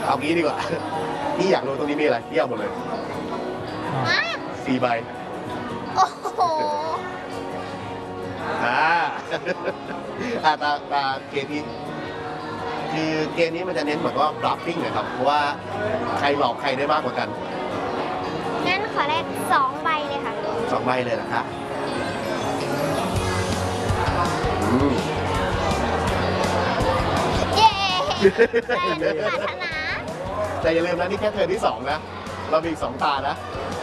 เอางี้ดีกว่าพี่อยากรู้ตรงนี้มีอะไรพี่เอาหมดเลย4 ใบโอ้โหตาเกมนี้คือเกมนี้มันจะเน้นเหมือนว่าบลัฟฟิ้งนะครับเพราะว่าใครหลอกใครได้มากกว่ากันงั้นขอแรก2 ใบเลยค่ะ 2 ใบเลยนะคะเย้แต่ปรารถนาแต่อย่าลืมนะนี่แค่เทิร์นที่2นะเรามีอีก2 ตานะ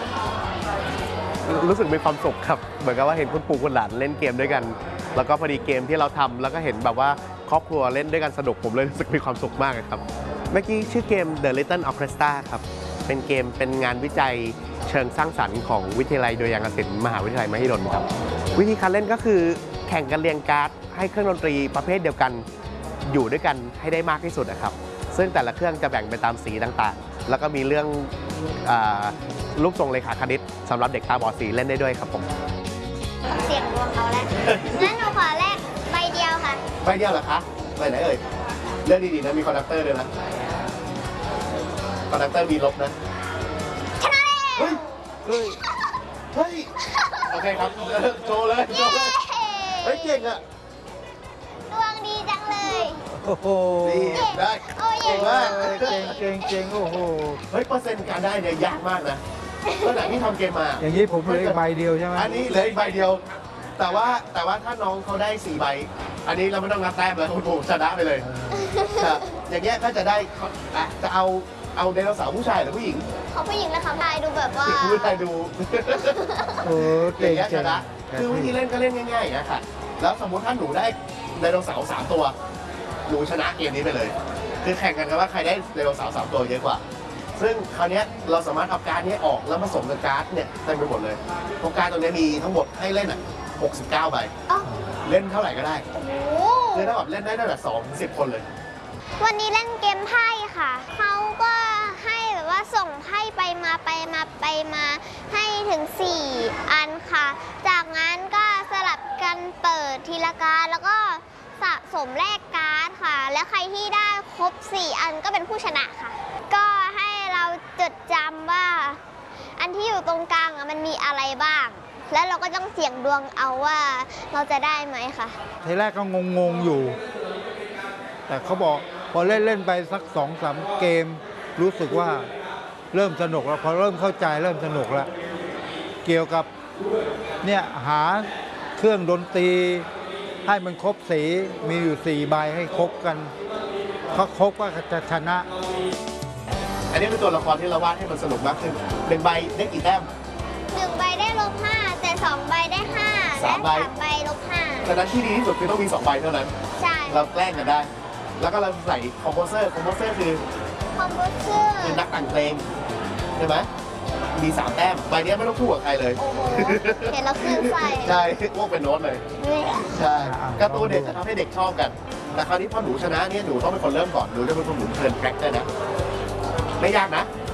รู้สึกมีความสุขครับเหมือนกับว่าเห็นคุณปู่คุณหลานเล่นเกมด้วยกันแล้วก็พอดีเกมที่เราทำแล้วก็เห็นแบบว่าครอบครัวเล่นด้วยกันสนุกผมเลยรู้สึกมีความสุขมากครับเมื่อกี้ชื่อเกม The Little Orchestra ครับเป็นเกมเป็นงานวิจัยเชิงสร้างสรรค์ของวิทยาลัยดุริยางคศิลป์มหาวิทยาลัยมหิดลครับวิธีการเล่นก็คือแข่งกันเรียงการ์ดให้เครื่องดนตรีประเภทเดียวกันอยู่ด้วยกันให้ได้มากที่สุดนะครับซึ่งแต่ละเครื่องจะแบ่งไปตามสีต่างๆแล้วก็มีเรื่องรูปทรงเลขาคณิตสำหรับเด็กตาบอดสีเล่นได้ด้วยครับผมเสียงดวงเขาแล้วงั้นหนูขอแรกใบเดียวค่ะใบเดียวเหรอคะใบไหนเอ่ยเลือกดีๆนะมีคอนดักเตอร์ด้วยนะคอนดักเตอร์มีลบนะชนะเฮ้ยโอเคครับโชว์เลยเฮ้ยเก่งอะดวงดีจังเลยโอ้โหได้เก่งมากเก่งโอ้โหเฮ้ยเปอร์เซ็นต์การได้เนี่ยยากมากนะตั้งแต่ที่ทำเกมมาอย่างนี้ผมเหลืออีกใบเดียวใช่ไหมอันนี้เหลืออีกใบเดียวแต่ว่าถ้าน้องเขาได้4 ใบอันนี้เราไม่ต้องนับแต้มแล้วโอ้โหชนะไปเลยอย่างเงี้ยก็จะได้จะเอาไดโนเสาร์ผู้ชายหรือผู้หญิงเขาผู้หญิงแล้วเขาได้ดูแบบว่าผู้ชายดูเก่งชนะคือวิธีเล่นก็เล่นง่ายๆนะค่ะแล้วสมมติถ้าหนูได้ไดโนเสาร์3 ตัวหนูชนะเกมนี้ไปเลยคือแข่งกันกันว่าใครได้ไดโนเสาร์3 ตัวเยอะกว่าซึ่งคราวนี้เราสามารถเอาการ์ดนี้ออกแล้วผสมกับการ์ดเนี่ยเต็มไปหมดเลยเพราะการ์ดตัวนี้มีทั้งหมดให้เล่น69 ใบเล่นเท่าไหร่ก็ได้คือถ้าแบบเล่นได้ตั้งแต่2 ถึง 10 คนเลยวันนี้เล่นเกมไพ่ค่ะเขาก็ให้แบบว่าส่งไพ่ไปมาให้ถึง4 อันค่ะจากนั้นก็สลับกันเปิดทีละการแล้วก็สะสมแลกการ์ดค่ะแล้วใครที่ได้ครบ4 อันก็เป็นผู้ชนะค่ะก็ให้เราจดจำว่าอันที่อยู่ตรงกลางมันมีอะไรบ้างแล้วเราก็ต้องเสี่ยงดวงเอาว่าเราจะได้ไหมค่ะทีแรกก็งงอยู่แต่เขาบอกพอเล่นไปสัก2-3 เกมรู้สึกว่าเริ่มสนุกแล้วพอเริ่มเข้าใจเริ่มสนุกแล้วเกี่ยวกับเนี่ยหาเครื่องดนตรีให้มันครบสีมีอยู่4 ใบให้ครบกันเขาครบก็จะชนะอันนี้เป็นตัวละครที่เราวาดให้มันสนุกมากขึ้น1 ใบได้กี่แต้ม 1 ใบได้-5แต่2 ใบได้5และ3 ใบ-5 ฉะนั้นที่ดีที่สุดคือต้องมี2 ใบเท่านั้นใช่เราแกล้งกันได้แล้วก็เราใส่คอมโพเซอร์คือนักแต่งเพลงใช่ไหมมี3 แต้มใบนี้ไม่ต้องคู่กับใครเลยเห็นแล้วขึ้นใส่ใช่พวกเป็นโน้ตเลยใช่การ์ตูนเนี่ยจะทำให้เด็กชอบกันแต่คราวนี้พอหนูชนะเนี่ยหนูต้องเป็นคนเริ่มก่อนหนูจะเป็นคนหมุนเทิร์นแทร็กได้นะไม่ยากนะ